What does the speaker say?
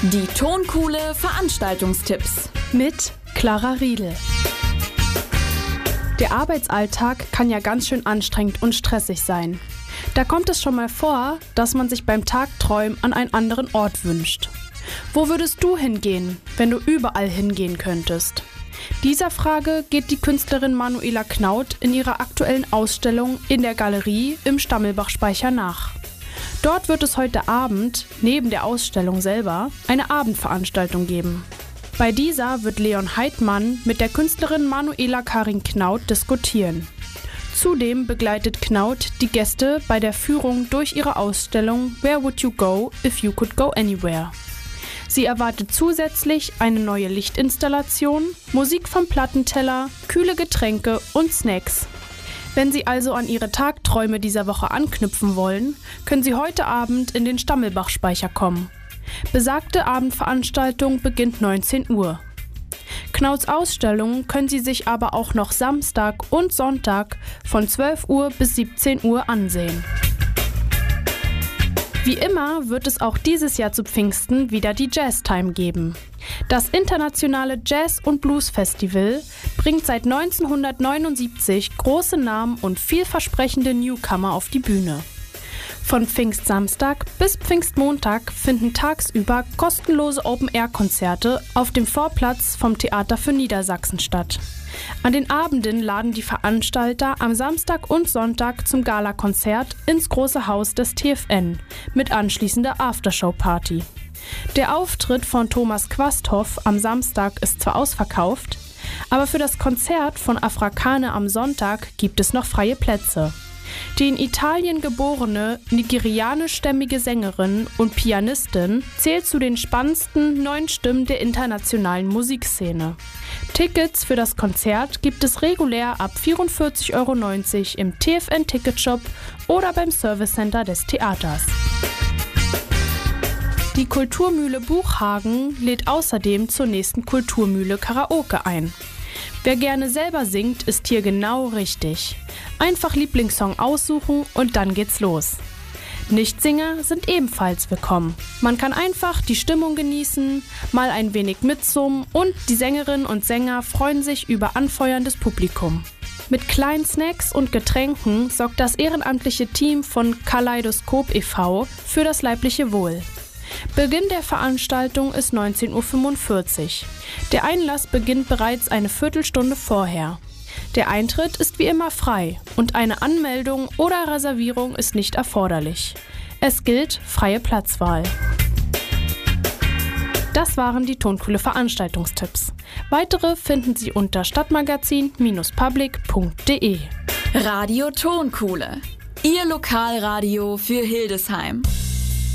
Die Tonkuhle Veranstaltungstipps mit Clara Riedel. Der Arbeitsalltag kann ja ganz schön anstrengend und stressig sein. Da kommt es schon mal vor, dass man sich beim Tagträumen an einen anderen Ort wünscht. Wo würdest du hingehen, wenn du überall hingehen könntest? Dieser Frage geht die Künstlerin Manuela Knaut in ihrer aktuellen Ausstellung in der Galerie im Stammelbach-Speicher nach. Dort wird es heute Abend, neben der Ausstellung selber, eine Abendveranstaltung geben. Bei dieser wird Leon Heidmann mit der Künstlerin Manuela Karin Knaut diskutieren. Zudem begleitet Knaut die Gäste bei der Führung durch ihre Ausstellung Where Would You Go If You Could Go Anywhere? Sie erwartet zusätzlich eine neue Lichtinstallation, Musik vom Plattenteller, kühle Getränke und Snacks. Wenn Sie also an Ihre Tagträume dieser Woche anknüpfen wollen, können Sie heute Abend in den Stammelbach-Speicher kommen. Besagte Abendveranstaltung beginnt 19 Uhr. Knauts Ausstellung können Sie sich aber auch noch Samstag und Sonntag von 12 Uhr bis 17 Uhr ansehen. Wie immer wird es auch dieses Jahr zu Pfingsten wieder die Jazztime geben. Das internationale Jazz- und Blues-Festival bringt seit 1979 große Namen und vielversprechende Newcomer auf die Bühne. Von Pfingstsamstag bis Pfingstmontag finden tagsüber kostenlose Open-Air-Konzerte auf dem Vorplatz vom Theater für Niedersachsen statt. An den Abenden laden die Veranstalter am Samstag und Sonntag zum Gala-Konzert ins große Haus des TFN mit anschließender Aftershow-Party. Der Auftritt von Thomas Quasthoff am Samstag ist zwar ausverkauft, aber für das Konzert von Afrikaner am Sonntag gibt es noch freie Plätze. Die in Italien geborene nigerianischstämmige Sängerin und Pianistin zählt zu den spannendsten neuen Stimmen der internationalen Musikszene. Tickets für das Konzert gibt es regulär ab 44,90 € im TFN-Ticketshop oder beim Servicecenter des Theaters. Die Kulturmühle Buchhagen lädt außerdem zur nächsten Kulturmühle Karaoke ein. Wer gerne selber singt, ist hier genau richtig. Einfach Lieblingssong aussuchen und dann geht's los. Nichtsinger sind ebenfalls willkommen. Man kann einfach die Stimmung genießen, mal ein wenig mitsummen und die Sängerinnen und Sänger freuen sich über anfeuerndes Publikum. Mit kleinen Snacks und Getränken sorgt das ehrenamtliche Team von Kaleidoskop e.V. für das leibliche Wohl. Beginn der Veranstaltung ist 19:45 Uhr. Der Einlass beginnt bereits eine Viertelstunde vorher. Der Eintritt ist wie immer frei und eine Anmeldung oder Reservierung ist nicht erforderlich. Es gilt freie Platzwahl. Das waren die Tonkuhle Veranstaltungstipps. Weitere finden Sie unter stadtmagazin-public.de. Radio Tonkuhle, Ihr Lokalradio für Hildesheim.